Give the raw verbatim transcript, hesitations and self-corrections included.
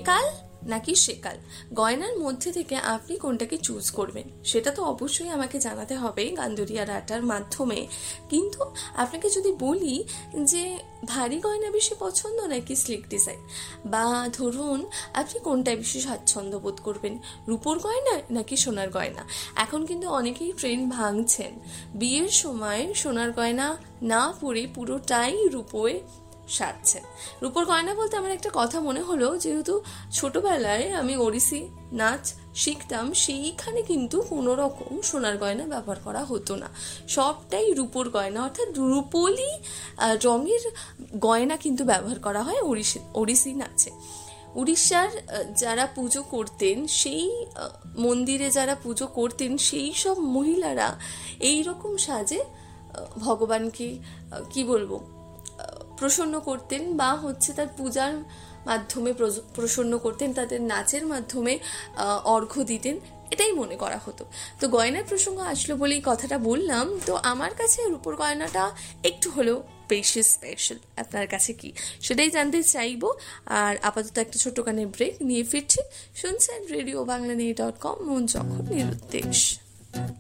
একাল নাকি সেকাল, গয়নার মধ্যে থেকে আপনি কোনটাকে চুজ করবেন সেটা তো অবশ্যই আমাকে জানাতে হবে গান্দরিয়া রাটার মাধ্যমে। কিন্তু আপনাকে যদি বলি যে ভারী গয়না বেশি পছন্দ নাকি স্লিক ডিজাইন, বা ধরুন আপনি কোনটায় বেশি স্বাচ্ছন্দ্য বোধ করবেন, রূপোর গয়না নাকি সোনার গয়না। এখন কিন্তু অনেকেই ট্রেন্ড ভাঙছেন, বিয়ের সময় সোনার গয়না না পরে পুরোটাই রূপোয় সাজছেন। রূপোর গয়না বলতে আমার একটা কথা মনে হলো, যেহেতু ছোটবেলায় আমি ওড়িশি নাচ শিখতাম, সেইখানে কিন্তু কোনো রকম সোনার গয়না ব্যবহার করা হতো না, সবটাই রূপোর গয়না, অর্থাৎ রূপোলি রঙের গয়না কিন্তু ব্যবহার করা হয় ওড়িশি ওড়িশি নাচে। উড়িষ্যার যারা পুজো করতেন, সেই মন্দিরে যারা পুজো করতেন, সেই সব মহিলারা এই রকম সাজে ভগবানকে কি বলবো প্রসন্ন করতেন, বা হচ্ছে তার পূজার মাধ্যমে প্রসন্ন করতেন, তাদের নাচের মাধ্যমে অর্ঘ্য দিতেন, এটাই মনে করা হতো। তো গয়নার প্রসঙ্গ আসলো বলেই কথাটা বললাম। তো আমার কাছে রূপোর গয়নাটা একটু হলেও বেশি স্পেশাল। আপনার কাছে কি, সেটাই জানতে চাইবো। আর আপাতত একটা ছোট্ট কানে ব্রেক নিয়ে ফিরছি। শুনছেন radio Bangla news dot com, মন যখন নিরুদ্দেশ।